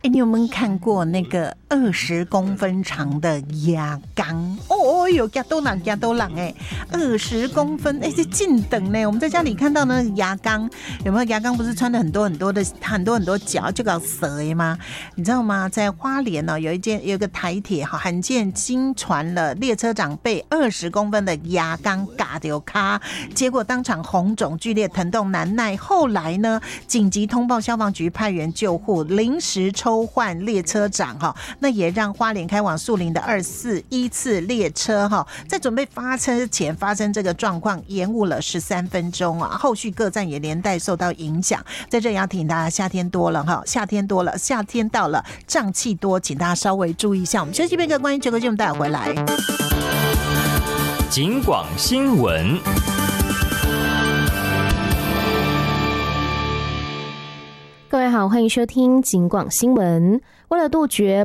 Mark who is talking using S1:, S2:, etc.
S1: 你有没有看过那个20公分长的鸭缸？哦哟，加多朗，20公分，这近等呢。我们在家里看到那个鸭缸，有没有？鸭缸不是穿了很多角，就搞蛇吗？你知道吗？在花莲呢，有一个台铁罕见惊传了列车长被20公分的鸭缸嘎掉卡，结果当场红肿剧烈疼痛难耐，后来呢紧急通报消防局派员救护，临时抽换列车长，那也让花莲开往树林的241次列车在准备发车前发生这个状况，延误了13分钟啊！后续各站也连带受到影响。在这里要提醒大家，夏天到了，瘴气多，请大家稍微注意一下。我们休息片刻，关于这个节目带回来。
S2: 警广新闻。
S3: 各位好，欢迎收听警广新闻。为了杜绝